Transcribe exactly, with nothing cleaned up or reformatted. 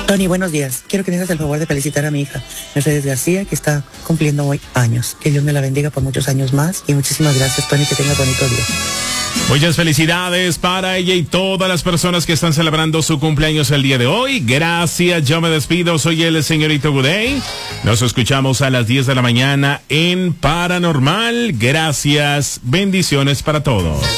Tony, buenos días. Quiero que me hagas el favor de felicitar a mi hija, Mercedes García, que está cumpliendo hoy años. Que Dios me la bendiga por muchos años más. Y muchísimas gracias, Tony, que tenga bonito día. Muchas felicidades para ella y todas las personas que están celebrando su cumpleaños el día de hoy. Gracias, yo me despido. Soy el señorito Gudey. Nos escuchamos a las diez de la mañana en Paranormal. Gracias, bendiciones para todos.